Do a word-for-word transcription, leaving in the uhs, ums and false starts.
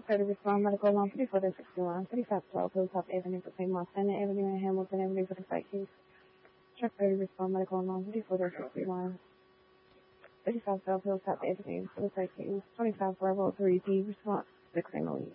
Further respond medical along thirty-four sixty-one, thirty-five twelve Hilltop Avenue between Montana Avenue and Hamilton Avenue for the site case. Check further respond medical along thirty-four sixty-one, thirty-five twelve Hilltop Avenue for the site case. twenty-five Bravo three D response six Emily.